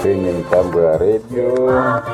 kwenye mitambo ya radio.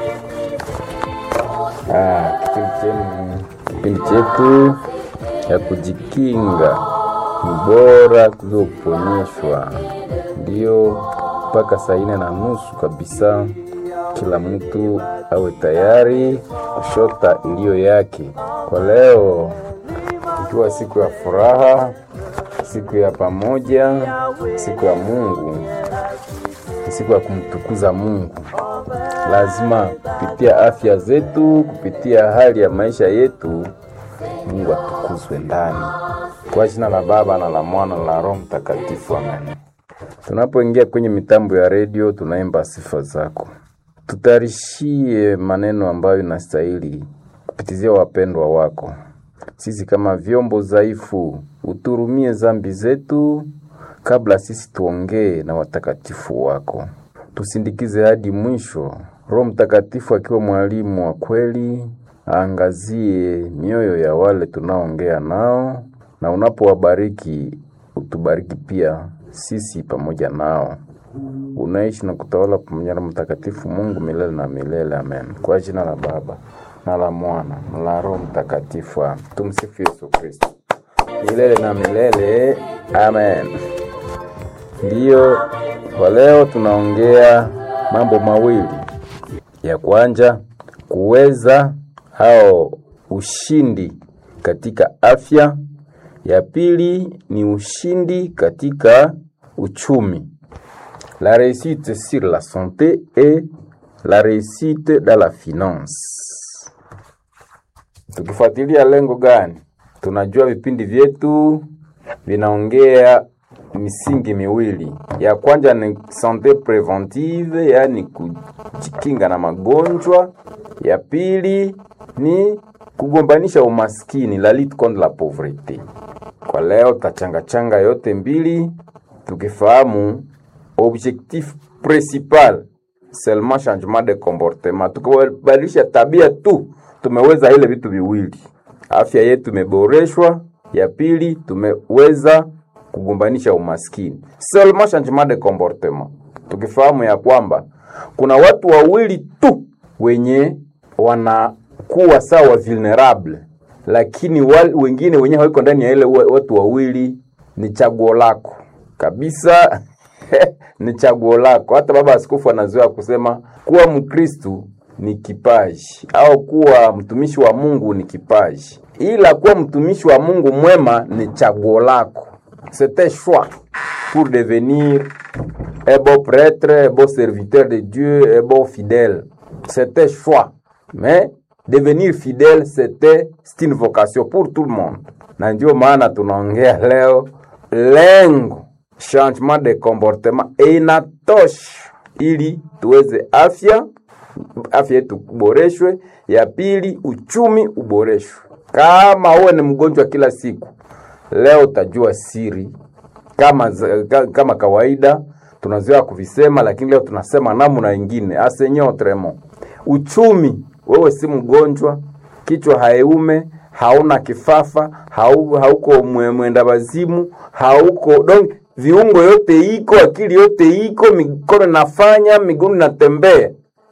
Kipindi chetu ya kujikinga ni bora kuliko kuponyeshwa. Ndio mpaka saa 4:30 kabisa kila mtu awe tayari kushota iliyo yake. Kwa leo ikiwa siku ya furaha, siku ya pamoja, siku ya Mungu, siku ya kumtukuza Mungu, lazima kupitia afya zetu, kupitia hali ya maisha yetu, Mungu atukuzwe ndani. Kwa jina la Baba na la Mwana na la Roho Mtakatifu, amen. Tunapoingia kwenye mitambo ya radio, tunaimba sifa zako. Tutarishie maneno ambayo inastahili kupitizia wapendwa wako. Sisi kama vyombo dhaifu, uturumie zambi zetu kabla sisi tuongee na watakatifu wako. Tusindikize hadi mwisho. Roho Mtakatifu akiwa mwalimu wa kweli, aangazie mioyo ya wale tunaongea nao, na unapowabariki utubariki pia sisi pamoja nao. Unaishi na kutawala pamoja na Mtakatifu Mungu milele na milele, amen. Kwa jina la Baba na la Mwana na la Roho Mtakatifu. Tumsifu Yesu Kristo milele na milele, amen. Ndio kwa leo tunaongea mambo mawili. Ya kwanza, kuweza au ushindi katika afya. Ya pili ni ushindi katika uchumi. La réussite sur la santé et la réussite dans la finance. Tukifuatilia lengo gani? Tunajua vipindi vyetu vinaongea misingi miwili. Ya kwanza ni santé préventive, yani kujikinga na magonjwa. Ya pili ni kugombanisha umaskini, la lutte contre la pauvreté. Kwa leo tachanga yote mbili, tukifahamu objectif principal seulement changement de comportement. Tukibadilisha tabia tu, tumeweza ile vitu viwili. Afya yetu imeboreshwa. Ya pili, tumeweza kugombanisha umaskini. Seulement changement de comportement. Tukifahamu ya kwamba kuna watu wawili tu wenye wanakuwa sawa vulnerable, lakini wengine wenye hawiko ndani ya ile watu wawili. Ni chaguo lako kabisa. Ni chaguo lako. Hata baba askofu anazoea kusema kuwa Mkristo ni kipaji, au kuwa mtumishi wa Mungu ni kipaji, ila kuwa mtumishi wa Mungu mwema ni chaguo lako. C'est un choix pour devenir un bon prêtre, un bon serviteur de Dieu, un bon fidèle. C'est un choix. Mais devenir fidèle, c'est une vocation pour tout le monde. Na ndio maana tunaongea leo lengo changement de comportement inatosha ili tuweze afya yetu kuboreshwe. Ya pili, uchumi uboreshwe. Kama uwe ni mgonjwa kila siku, leo utajua siri. Kama kawaida tunazoea kuvisema, lakini leo tunasema namna nyingine. Asenyo tremo. Uchumi, wewe si mgonjwa, kichwa haiume, hauna kifafa, hauko mwenda bazimu, hauko donc viungo yote iko, akili yote iko, mikono nafanya, miguu natembea.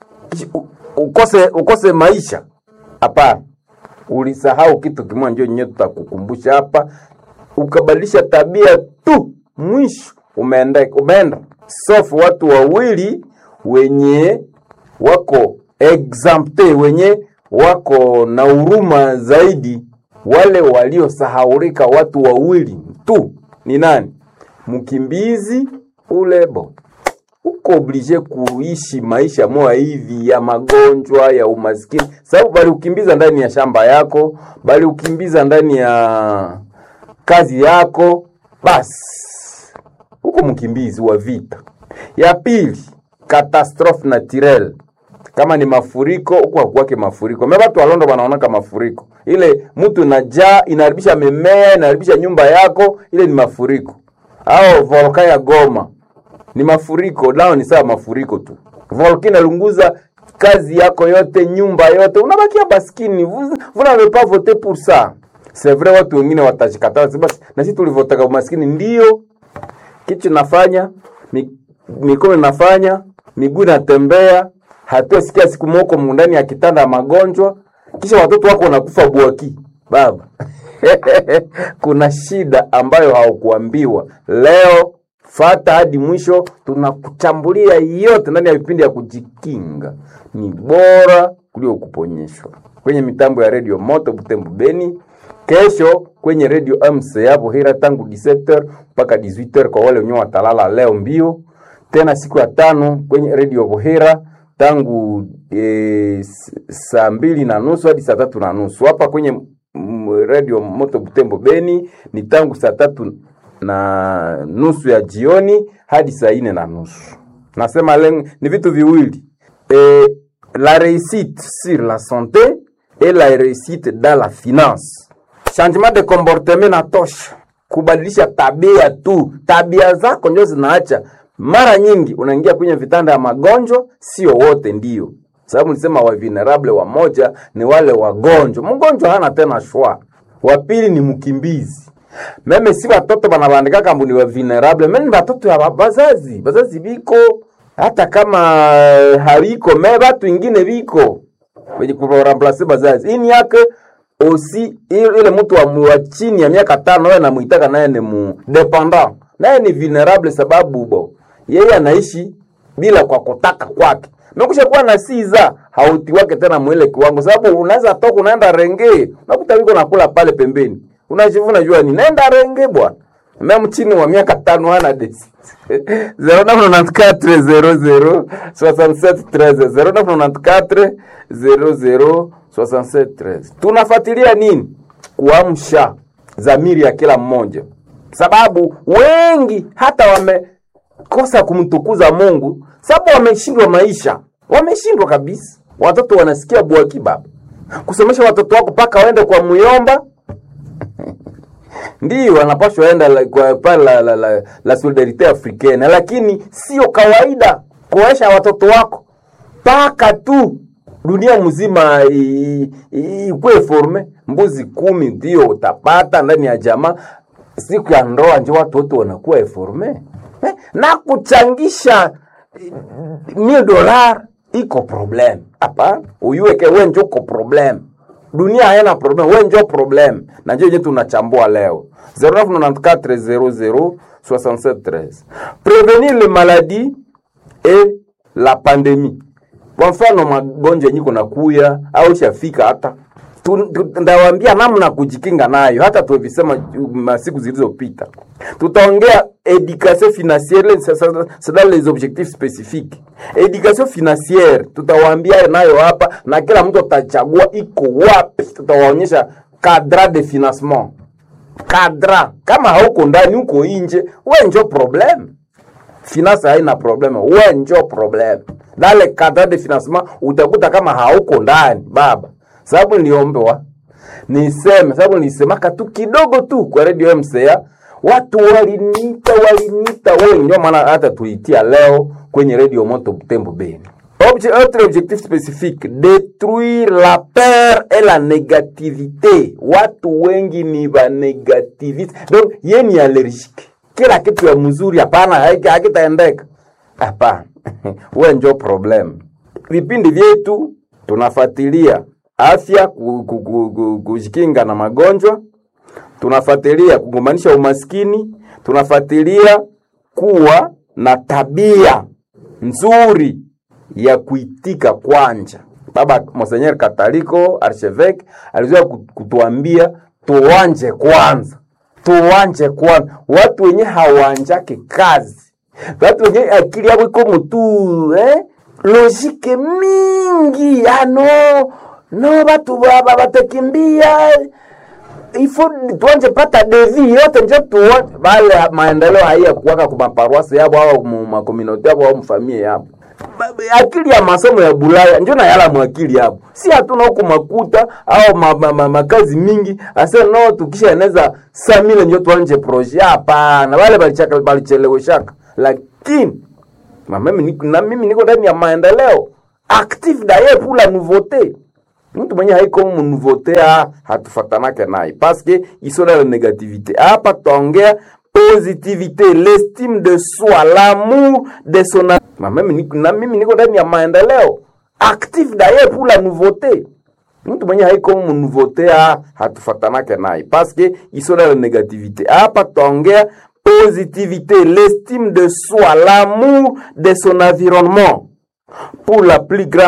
Ukose maisha. Hapana. Ulisahau kitu kimoja, ndio nyewe tutakukumbusha hapa. Ukabadilisha tabia tu, mwisho umeenda. Sauf watu wawili wenye wako exempte, wenye wako na huruma zaidi, wale waliosahaulika. Watu wawili tu ni nani? Mkimbizi ulebo. Uko oblige kuishi maisha moja hivi ya magonjwa, ya umaskini, sababu bali ukimbiza ndani ya shamba yako, bali ukimbiza ndani ya kazi yako, basi uko mkimbizi wa vita. Ya pili, catastrophe naturelle. Kama ni mafuriko, uko kwake mafuriko. Mimi watu walondo wanaona kama mafuriko. Ile mtu najaa inaharibisha mimea, inaharibisha nyumba yako, ile ni mafuriko. Au volkano ya Goma ni mafuriko, nao ni sawa mafuriko tu. Volkano inalunguza kazi yako yote, nyumba yote, unabakia baskini. Vous n'avez pas voté pour ça. C'est vrai, watu wengine watajikataa basi, na sisi tulivotaka umaskini. Ndio kitu nafanya, mikono nafanya, miguu inatembea, hatuasikia siku moko ndani ya kitanda magonjwa, kisha watoto wako wanakufa buaki. Baba, kuna shida ambayo haukuambiwa. Leo fata hadi mwisho, tunakuchambulia yote ndani ya vipindi ya kujikinga. Ni bora kuliko kuponyeshwa. Kwenye mitambo ya Radio Moto Butembo Beni, kesho kwenye Radio MC hapo hira tangu 17h mpaka 18h kwa wale wenye watalala leo mbio. Tena siku ya 5 kwenye Radio Bohera tangu saa 2:30 hadi saa 3:30. Hapa kwenye Radio Moto Butembo Beni ni tangu saa 3:30 ya jioni hadi saa 4:30. Nasema ni vitu viwili. La réussite sur la santé et la réussite dans la finance. Changement de comportement na tosha. Kubadilisha tabia tu. Tabia zako ndio zinaacha. Mara nyingi unaingia kwenye vitanda ya magonjwa, sio wote ndio. Sababu nilisema wa vulnerable wa moja ni wale wagonjwa. Mgonjwa hana tena shwa. Wa pili ni mkimbizi. Meme si watoto banabandika kama ni wa vulnerable, mimi ni watoto ya bazazi. Bazazi biko hata kama hariko watu wengine biko. Wewe kuramplace bazazi. Ini yake osi ile mtu wa chini ya miaka 5 wewe namuitaka naye ni mu dependant. Naye ni vulnerable sababu yeye anaishi bila kwa kutaka kwake. Mekusha kuwa na siza hauti wake tena mwele kiwango sababu unaweza toka unaenda renge unakuta wiko nakula pale pembeni. Unajivuna jua ni naenda renge bwana. Mimi chini wa miaka 5 ana desi. 0994 00 6713. Tunafuatilia nini? Kuamsha dhamiri ya kila mmoja. Sababu wengi hata wamekosa kumtukuza Mungu, sababu wameshindwa maisha. Wameshindwa kabisa. Watoto wanasikia buaki baba. Kusomesha watoto wako paka waende kwa muyomba. Ndio wanapaswa enda kwa pala la solidarite africaine, lakini sio kawaida kuoesha watoto wako paka tu dunia mzima ikue forme. Mbuzi 10 ndio utapata ndani ya jamaa. Siku ya ndoa nje watu wote wanakuwa informe. Na kuchangisha $1,000 iko problem. Hapa uyueke wewe ndio uko problem. Dunia haina problem, wewe ndio problem. Na ndio yetu tunachambua leo. 0994006713. Prévenir les maladies et la pandémie. Kwa mfano magonjwa yenyewe kuna kuya au shafika hata ndawaambia namna kujikinga nayo, hata tuvisema masiku zilizopita. Tutaongea éducation financière, c'est dans les objectifs spécifiques. Éducation financière tutawaambia nayo hapa, na kila mtu atachagua iko wapi. Tutawaonyesha cadre de financement. Cadre kama hauko ndani uko nje, wewe ndio problem. Finance haina problem, wewe ndio problem. Dale cadre de financement utakuta kama hauko ndani baba. Sababu niliombewa niseme, sababu nilisemaka tu kidogo tu kwa Radio MCA, watu walinita wewe, ndio maana hata tuitia leo kwenye Radio Moto Butembo Beni. Autre objectif spécifique, détruire la peur et la négativité. Watu wengi ni ba negativiste. Donc yeye ni allergique. Kila kitu ya mzuri hapana hakitaendeka. Hapana. Wewe ndio problem. Vipindi vyetu tunafuatilia afya, kujikinga na magonjwa, tunafuatilia kugombanisha umaskini, tunafuatilia kuwa na tabia nzuri ya kuitika kwanja. Baba Monseigneur Kataliko Archevêque alizoea kutuambia tuanje kwanza. Tuanje kwanza. Watu wenye hawanjake kazi, watu wenye akili yao iko mtu logique mingi, no batu baba batakimbia, ifo tuanje pata devi yote nje tuone bale maendeleo haya kuwaka kwa paroisse yabo au ma communauté yabo au mfamilia yabo. Akili ya masomo ya Bulaya ndio na yala mwakili yabo. Si hatuna huko makuta au makazi mingi, asa no tukisha eneza 100,000 ndio tuanje projet hapa na wale balicheleweshaka. Lakini mimi niko ndani ya maendeleo active d'ailleurs pour la nouveauté. Mtu mwenye haiko nouveauté hatufatanake naye parce que iso na negativité. Hapa tuongea positivité, l'estime de soi, l'amour de son mimi niko ndani ya maendeleo actif d'ailleurs pour la nouveauté. Mtu mwenye haiko nouveauté hatufatanake naye parce que iso na la négativité. Hapa tutaongea positivité, l'estime de soi, l'amour de son environnement pour la plus grande